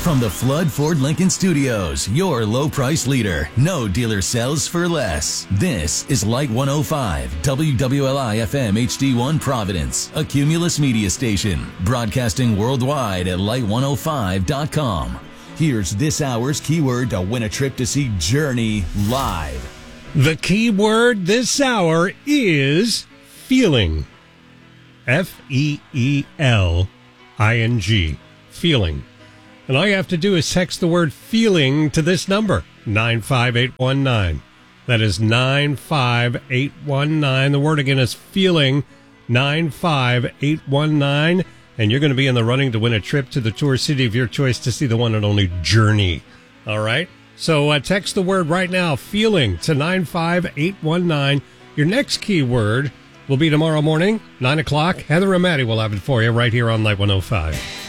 From the Flood Ford Lincoln Studios, your low price leader. No dealer sells for less. This is Light 105, WWLI FM HD1 Providence, a Cumulus media station, broadcasting worldwide at light105.com. Here's this hour's keyword to win a trip to see Journey live. The keyword this hour is feeling. F-E-E-L-I-N-G. Feeling. And all you have to do is text the word feeling to this number, 95819. That is 95819. The word again is feeling, 95819. And you're going to be in the running to win a trip to the tour city of your choice to see the one and only Journey. All right? So text the word right now, feeling, to 95819. Your next keyword will be tomorrow morning, 9 o'clock. Heather and Maddie will have it for you right here on Light 105.